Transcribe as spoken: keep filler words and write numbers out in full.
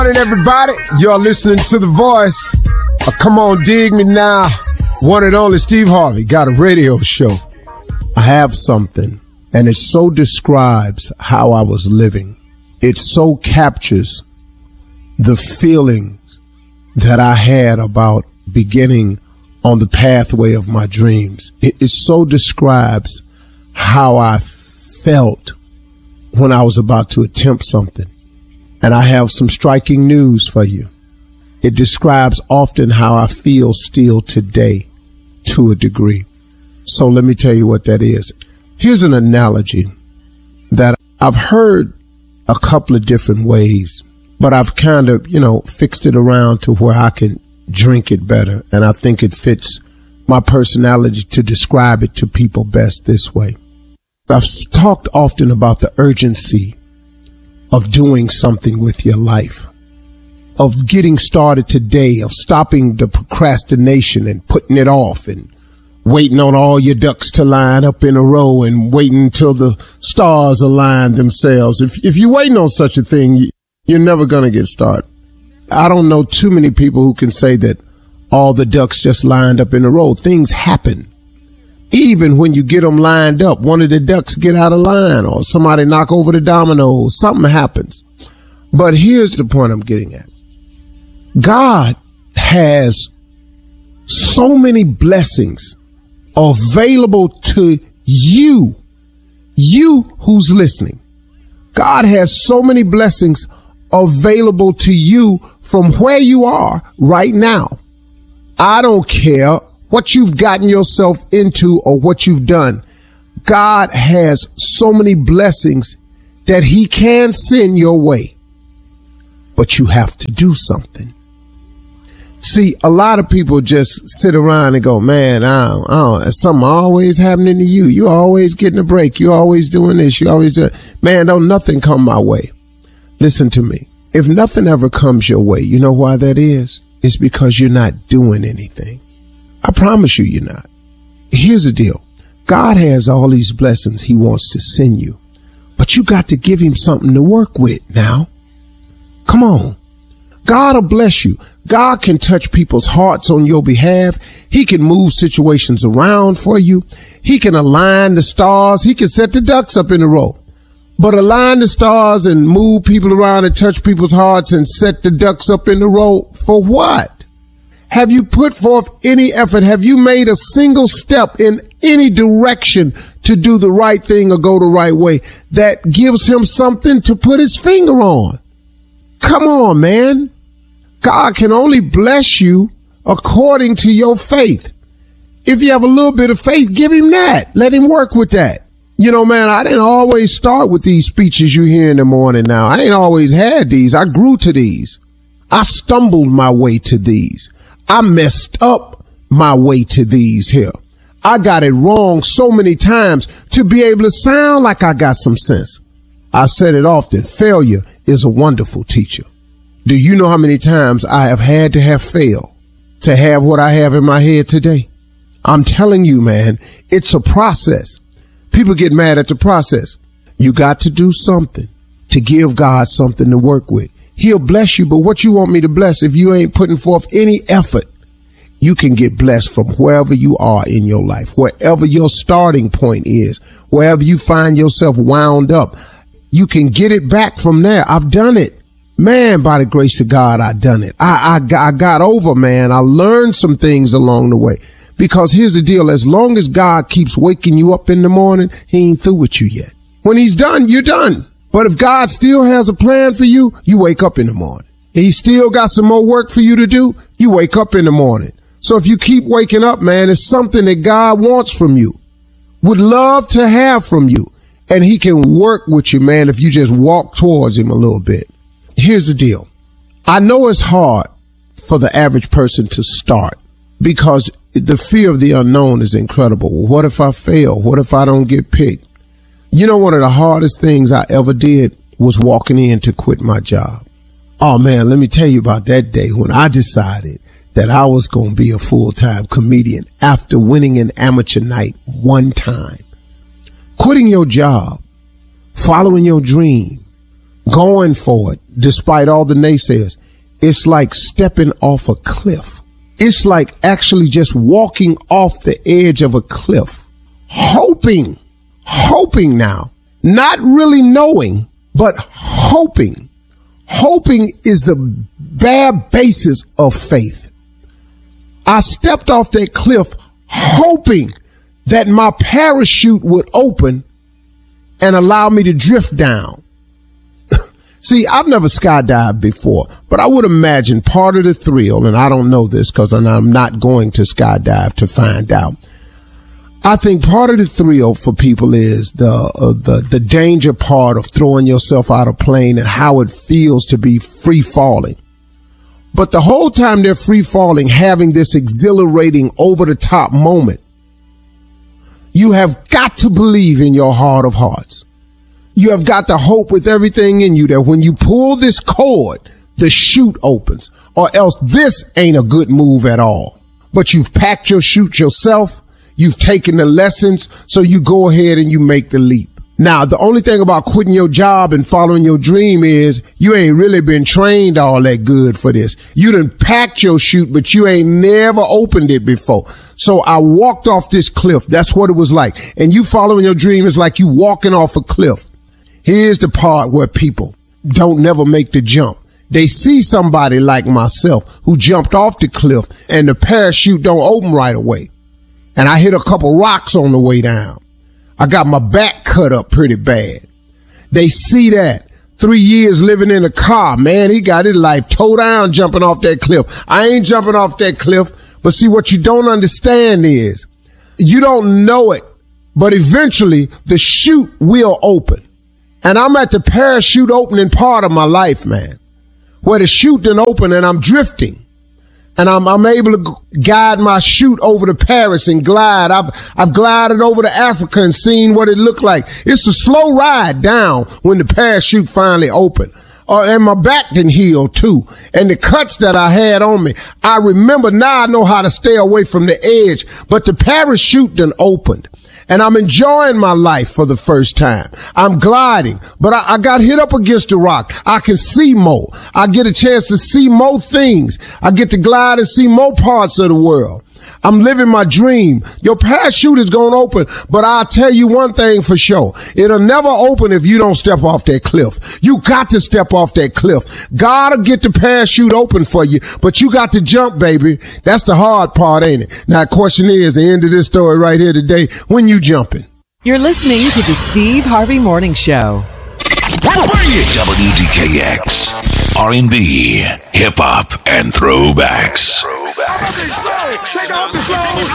Morning, everybody. You're listening to The Voice. Uh, come on, dig me now. One and only Steve Harvey got a radio show. I have something, and it so describes how I was living. It so captures the feelings that I had about beginning on the pathway of my dreams. It, it so describes how I felt when I was about to attempt something. And I have some striking news for you. It describes often how I feel still today to a degree. So let me tell you what that is. Here's an analogy that I've heard a couple of different ways, but I've kind of, you know, fixed it around to where I can drink it better. And I think it fits my personality to describe it to people best this way. I've talked often about the urgency of doing something with your life, of getting started today, of stopping the procrastination and putting it off and waiting on all your ducks to line up in a row and waiting until the stars align themselves. If, if you're waiting on such a thing, you're never going to get started. I don't know too many people who can say that all the ducks just lined up in a row. Things happen. Even when you get them lined up, one of the ducks get out of line or somebody knock over the dominoes, something happens. But here's the point I'm getting at. God has so many blessings available to you, you who's listening. God has so many blessings available to you from where you are right now. I don't care what you've gotten yourself into or what you've done. God has so many blessings that he can send your way, but you have to do something. See, a lot of people just sit around and go, man, I don't, I don't, something always happening to you. You always getting a break. You always doing this. You always do. Man, don't nothing come my way. Listen to me. If nothing ever comes your way, you know why that is? It's because you're not doing anything. I promise you, you're not. Here's the deal. God has all these blessings he wants to send you, but you got to give him something to work with now. Come on. God will bless you. God can touch people's hearts on your behalf. He can move situations around for you. He can align the stars. He can set the ducks up in a row. But align the stars and move people around and touch people's hearts and set the ducks up in a row for what? Have you put forth any effort? Have you made a single step in any direction to do the right thing or go the right way that gives him something to put his finger on? Come on, man. God can only bless you according to your faith. If you have a little bit of faith, give him that. Let him work with that. You know, man, I didn't always start with these speeches you hear in the morning now. I ain't always had these. I grew to these. I stumbled my way to these. I messed up my way to these here. I got it wrong so many times to be able to sound like I got some sense. I said it often. Failure is a wonderful teacher. Do you know how many times I have had to have failed to have what I have in my head today? I'm telling you, man, it's a process. People get mad at the process. You got to do something to give God something to work with. He'll bless you, but what you want me to bless if you ain't putting forth any effort? You can get blessed from wherever you are in your life, wherever your starting point is, wherever you find yourself wound up. You can get it back from there. I've done it. Man, by the grace of God, I done it. I, I, I got over, man. I learned some things along the way. Because here's the deal. As long as God keeps waking you up in the morning, he ain't through with you yet. When he's done, you're done. But if God still has a plan for you, you wake up in the morning. He still got some more work for you to do. You wake up in the morning. So if you keep waking up, man, it's something that God wants from you, would love to have from you. And he can work with you, man, if you just walk towards him a little bit. Here's the deal. I know it's hard for the average person to start because the fear of the unknown is incredible. What if I fail? What if I don't get picked? You know, one of the hardest things I ever did was walking in to quit my job. Oh, man, let me tell you about that day when I decided that I was going to be a full-time comedian after winning an amateur night one time. Quitting your job, following your dream, going for it, despite all the naysayers. It's like stepping off a cliff. It's like actually just walking off the edge of a cliff, hoping, hoping now, not really knowing, but hoping. Hoping is the bare basis of faith. I stepped off that cliff hoping that my parachute would open and allow me to drift down. See, I've never skydived before, but I would imagine part of the thrill, and I don't know this because I'm not going to skydive to find out. I think part of the thrill for people is the uh, the the danger part of throwing yourself out of plane and how it feels to be free falling. But the whole time they're free falling, having this exhilarating over the top moment, you have got to believe in your heart of hearts. You have got to hope with everything in you that when you pull this cord, the chute opens, or else this ain't a good move at all. But you've packed your chute yourself. You've taken the lessons, so you go ahead and you make the leap. Now, the only thing about quitting your job and following your dream is you ain't really been trained all that good for this. You done packed your chute, but you ain't never opened it before. So I walked off this cliff. That's what it was like. And you following your dream is like you walking off a cliff. Here's the part where people don't never make the jump. They see somebody like myself who jumped off the cliff and the parachute don't open right away. And I hit a couple rocks on the way down. I got my back cut up pretty bad. They see that. Three years living in a car, man, he got his life toe down jumping off that cliff. I ain't jumping off that cliff. But see, what you don't understand is you don't know it, but eventually the chute will open. And I'm at the parachute opening part of my life, man, where the chute didn't open and I'm drifting. And I'm, I'm able to guide my chute over to Paris and glide. I've, I've glided over to Africa and seen what it looked like. It's a slow ride down when the parachute finally opened. Uh, and my back didn't heal too. And the cuts that I had on me, I remember now I know how to stay away from the edge, but the parachute done opened. And I'm enjoying my life for the first time. I'm gliding, but I, I got hit up against a rock. I can see more. I get a chance to see more things. I get to glide and see more parts of the world. I'm living my dream. Your parachute is going to open, but I'll tell you one thing for sure. It'll never open if you don't step off that cliff. You got to step off that cliff. God will get the parachute open for you, but you got to jump, baby. That's the hard part, ain't it? Now, the question is, the end of this story right here today, when you jumping? You're listening to the Steve Harvey Morning Show. W D K X, R and B, hip-hop, and throwbacks.